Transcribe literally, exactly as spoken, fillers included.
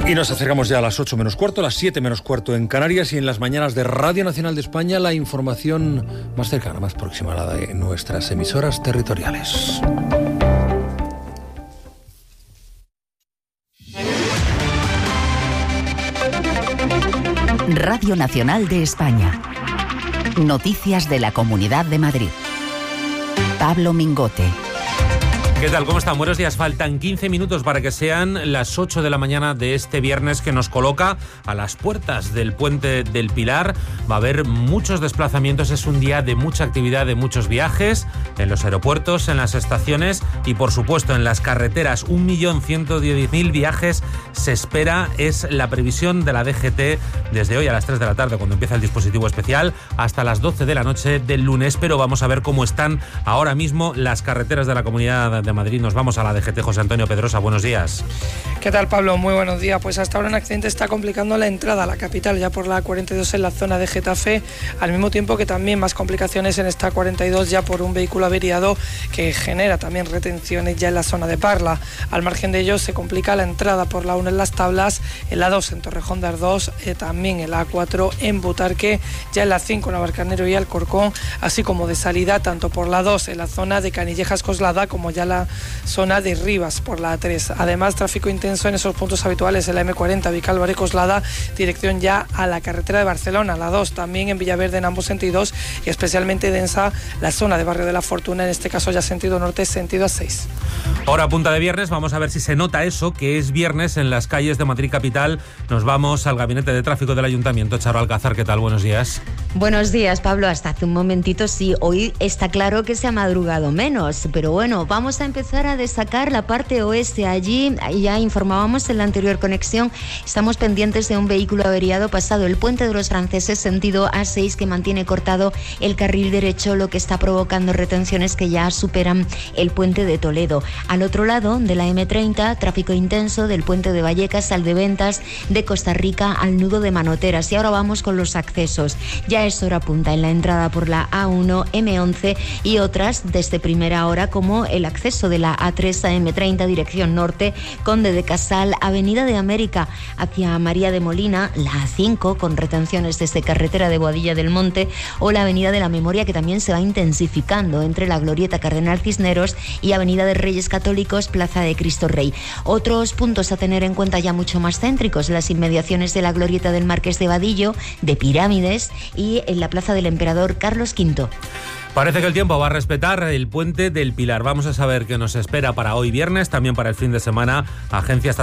Y nos acercamos ya a las ocho menos cuarto, las siete menos cuarto en Canarias, y en las mañanas de Radio Nacional de España la información más cercana, más próxima a la de nuestras emisoras territoriales. Radio Nacional de España. Noticias de la Comunidad de Madrid. Pablo Mingote. ¿Qué tal? ¿Cómo están? Buenos días. Faltan quince minutos para que sean las ocho de la mañana de este viernes, que nos coloca a las puertas del Puente del Pilar. Va a haber muchos desplazamientos, es un día de mucha actividad, de muchos viajes en los aeropuertos, en las estaciones y por supuesto en las carreteras. un millón ciento diez mil viajes se espera, es la previsión de la D G T desde hoy a las tres de la tarde, cuando empieza el dispositivo especial, hasta las doce de la noche del lunes. Pero vamos a ver cómo están ahora mismo las carreteras de la Comunidad de Madrid. Nos vamos a la D G T. José Antonio Pedrosa, buenos días. ¿Qué tal, Pablo? Muy buenos días. Pues hasta ahora un accidente está complicando la entrada a la capital, ya por la cuarenta y dos en la zona de Getafe, al mismo tiempo que también más complicaciones en esta cuarenta y dos ya por un vehículo averiado que genera también retenciones ya en la zona de Parla. Al margen de ello se complica la entrada por la uno en Las Tablas, en la dos en Torrejón de Ardoz, eh, también en la A cuatro en Butarque, ya en la cinco en Navalcarnero y Alcorcón, así como de salida tanto por la dos en la zona de Canillejas Coslada como ya la zona de Rivas por la A tres. Además, tráfico intenso en esos puntos habituales en la eme cuarenta, Vicálvaro Coslada, dirección ya a la carretera de Barcelona, la dos, también en Villaverde en ambos sentidos, y especialmente densa la zona de Barrio de la Fortuna, en este caso ya sentido norte, sentido A seis. Hora punta de viernes, vamos a ver si se nota eso, que es viernes en las calles de Madrid capital. Nos vamos al gabinete de tráfico del Ayuntamiento. Charo Alcázar, ¿qué tal? Buenos días. Buenos días, Pablo. Hasta hace un momentito sí, hoy está claro que se ha madrugado menos, pero bueno, vamos a empezar a destacar la parte oeste. Allí ya informábamos en la anterior conexión, estamos pendientes de un vehículo averiado pasado el Puente de los Franceses, sentido A seis, que mantiene cortado el carril derecho, lo que está provocando retenciones que ya superan el Puente de Toledo. Al otro lado de la eme treinta, tráfico intenso del Puente de Vallecas al de Ventas, de Costa Rica al nudo de Manoteras. Y ahora vamos con los accesos. Ya es hora punta en la entrada por la A uno, eme once y otras desde primera hora, como el acceso de la A tres a eme treinta dirección norte, Conde de Casal, Avenida de América hacia María de Molina, la A cinco con retenciones desde carretera de Boadilla del Monte, o la Avenida de la Memoria, que también se va intensificando entre la Glorieta Cardenal Cisneros y Avenida de Reyes Católicos, Plaza de Cristo Rey. Otros puntos a tener en cuenta ya mucho más céntricos, las inmediaciones de la Glorieta del Marqués de Vadillo, de Pirámides y en la Plaza del Emperador Carlos quinto. Parece que el tiempo va a respetar el Puente del Pilar. Vamos a saber qué nos espera para hoy viernes, también para el fin de semana. Agencia Estatal